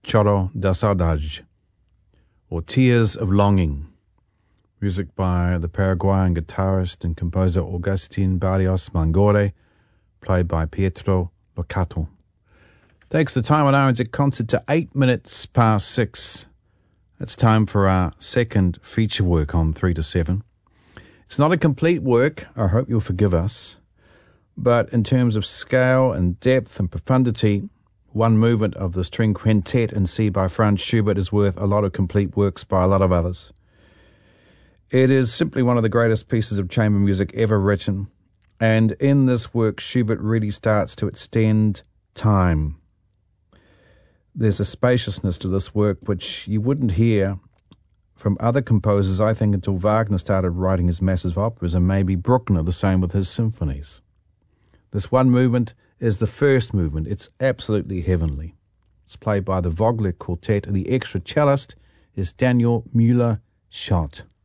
Choro da Saudade, or Tears of Longing. Music by the Paraguayan guitarist and composer Agustin Barrios Mangore, played by Pietro Locato. Takes the time on RNZ Concert to 8 minutes past 6. It's time for our second feature work on 3 to 7. It's not a complete work, I hope you'll forgive us, but in terms of scale and depth and profundity, one movement of the string quintet in C by Franz Schubert is worth a lot of complete works by a lot of others. It is simply one of the greatest pieces of chamber music ever written, and in this work Schubert really starts to extend time. There's a spaciousness to this work which you wouldn't hear from other composers, I think, until Wagner started writing his massive operas, and maybe Bruckner the same with his symphonies. This one movement is the first movement. It's absolutely heavenly. It's played by the Vogler Quartet, and the extra cellist is Daniel Müller-Schott.